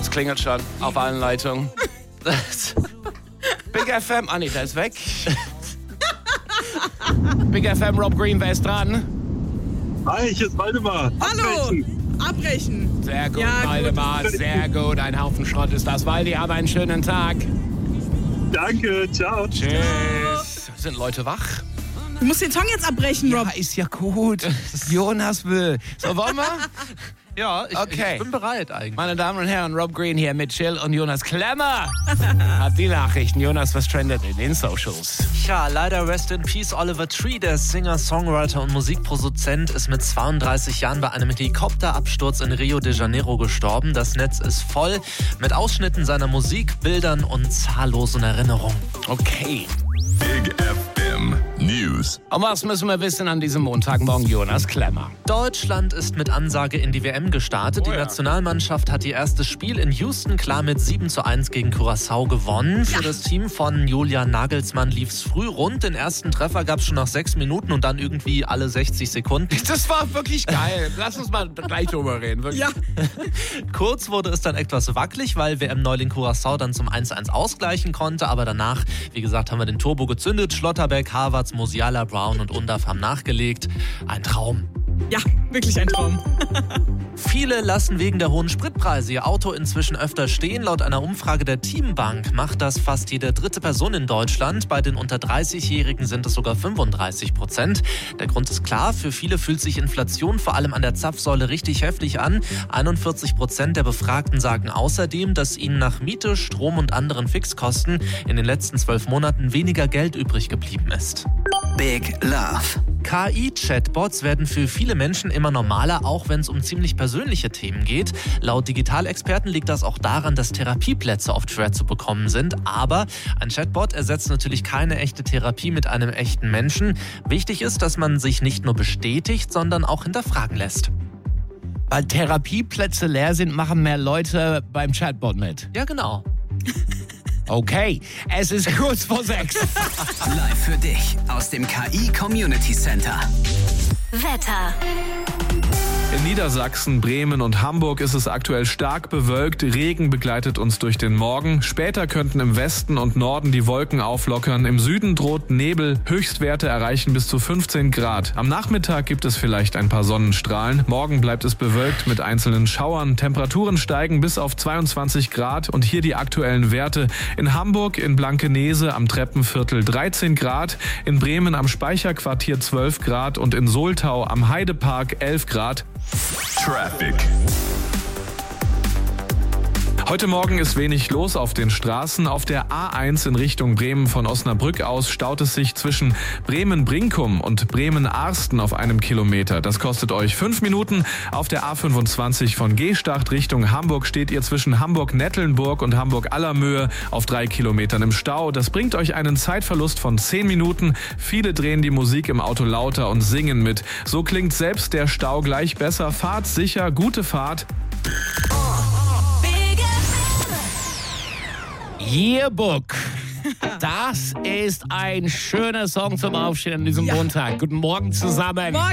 Es klingelt schon auf allen Leitungen. Big FM, der ist weg. Big FM, Rob Green, wer ist dran? Hi, hier ist Waldemar. Hallo! Abbrechen. Sehr gut, Ja, Waldemar, sehr gut. Ein Haufen Schrott ist das. Waldi, aber einen schönen Tag. Danke, ciao. Tschüss. Sind Leute wach? Du musst den Song jetzt abbrechen, Rob. Ja, ist ja gut. Jonas will. So, wollen wir? Ja, Okay. ich bin bereit eigentlich. Meine Damen und Herren, Rob Green hier mit Chill und Jonas Klemmer hat die Nachrichten. Jonas, was trendet in den Socials? Ja, leider rest in peace Oliver Tree, der Singer, Songwriter und Musikproduzent, ist mit 32 Jahren bei einem Helikopterabsturz in Rio de Janeiro gestorben. Das Netz ist voll mit Ausschnitten seiner Musik, Bildern und zahllosen Erinnerungen. Okay. Big FM News. Und was müssen wir wissen an diesem Montagmorgen, Jonas Klemmer? Deutschland ist mit Ansage in die WM gestartet. Die Nationalmannschaft hat ihr erstes Spiel in Houston klar mit 7:1 gegen Curaçao gewonnen. Für das Team von Julian Nagelsmann lief es früh rund. Den ersten Treffer gab es schon nach 6 Minuten und dann irgendwie alle 60 Sekunden. Das war wirklich geil. Lass uns mal gleich drüber reden. Wirklich. Ja. Kurz wurde es dann etwas wackelig, weil WM-Neuling Curaçao dann zum 1:1 ausgleichen konnte. Aber danach, wie gesagt, haben wir den Turbo gezündet. Schlotterbeck, Havertz, Musiala, Brown und Undav haben nachgelegt. Ein Traum. Ja, wirklich ein Traum. Viele lassen wegen der hohen Spritpreise ihr Auto inzwischen öfter stehen. Laut einer Umfrage der Teambank macht das fast jede dritte Person in Deutschland. Bei den unter 30-Jährigen sind es sogar 35%. Der Grund ist klar, für viele fühlt sich Inflation vor allem an der Zapfsäule richtig heftig an. 41% der Befragten sagen außerdem, dass ihnen nach Miete, Strom und anderen Fixkosten in den letzten 12 Monaten weniger Geld übrig geblieben ist. Big Love. KI-Chatbots werden für viele Menschen immer normaler, auch wenn es um ziemlich persönliche Themen geht. Laut Digitalexperten liegt das auch daran, dass Therapieplätze oft schwer zu bekommen sind. Aber ein Chatbot ersetzt natürlich keine echte Therapie mit einem echten Menschen. Wichtig ist, dass man sich nicht nur bestätigt, sondern auch hinterfragen lässt. Weil Therapieplätze leer sind, machen mehr Leute beim Chatbot mit. Ja, genau. Okay, es ist kurz vor 6. Live für dich aus dem KI Community Center. Wetter. In Niedersachsen, Bremen und Hamburg ist es aktuell stark bewölkt. Regen begleitet uns durch den Morgen. Später könnten im Westen und Norden die Wolken auflockern. Im Süden droht Nebel. Höchstwerte erreichen bis zu 15 Grad. Am Nachmittag gibt es vielleicht ein paar Sonnenstrahlen. Morgen bleibt es bewölkt mit einzelnen Schauern. Temperaturen steigen bis auf 22 Grad. Und hier die aktuellen Werte. In Hamburg, in Blankenese am Treppenviertel 13 Grad. In Bremen am Speicherquartier 12 Grad. Und in Soltau am Heidepark 11 Grad. Traffic. Heute Morgen ist wenig los auf den Straßen. Auf der A1 in Richtung Bremen von Osnabrück aus staut es sich zwischen Bremen-Brinkum und Bremen-Arsten auf einem Kilometer. Das kostet euch 5 Minuten. Auf der A25 von Gstaad Richtung Hamburg steht ihr zwischen Hamburg-Nettlenburg und Hamburg-Allermöhe auf 3 Kilometern im Stau. Das bringt euch einen Zeitverlust von 10 Minuten. Viele drehen die Musik im Auto lauter und singen mit. So klingt selbst der Stau gleich besser. Fahrt sicher, gute Fahrt. Yearbook. Das ist ein schöner Song zum Aufstehen an diesem Montag. Guten Morgen zusammen.